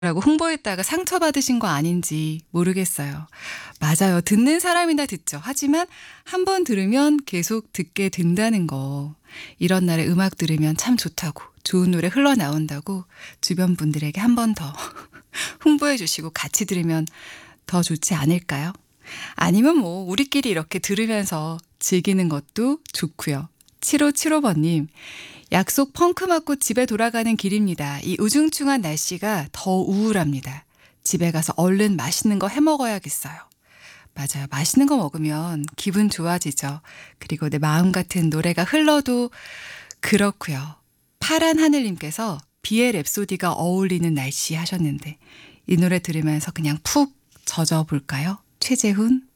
라고 홍보했다가 상처받으신 거 아닌지 모르겠어요. 맞아요. 듣는 사람이나 듣죠. 하지만 한 번 들으면 계속 듣게 된다는 거. 이런 날에 음악 들으면 참 좋다고, 좋은 노래 흘러나온다고 주변 분들에게 한 번 더 홍보해 주시고 같이 들으면 더 좋지 않을까요? 아니면 뭐 우리끼리 이렇게 들으면서 즐기는 것도 좋고요. 7575번님, 약속 펑크 맞고 집에 돌아가는 길입니다. 이 우중충한 날씨가 더 우울합니다. 집에 가서 얼른 맛있는 거 해 먹어야겠어요. 맞아요. 맛있는 거 먹으면 기분 좋아지죠. 그리고 내 마음 같은 노래가 흘러도 그렇고요. 파란 하늘님께서 비의 랩소디가 어울리는 날씨 하셨는데 이 노래 들으면서 그냥 푹 젖어 볼까요? 최재훈